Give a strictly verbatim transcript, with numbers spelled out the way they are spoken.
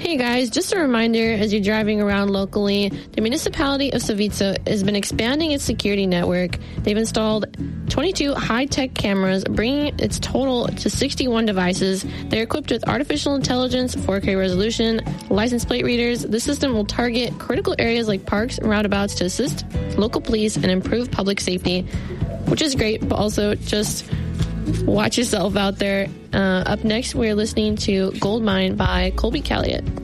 Hey guys, just a reminder as you're driving around locally, the municipality of Savitsa has been expanding its security network. They've installed twenty-two high-tech cameras, bringing its total to sixty-one devices. They're equipped with artificial intelligence, four K resolution, license plate readers. The system will target critical areas like parks and roundabouts to assist local police and improve public safety, which is great, but also just watch yourself out there. Uh, up next, we're listening to Gold Mine by Colby Calliot.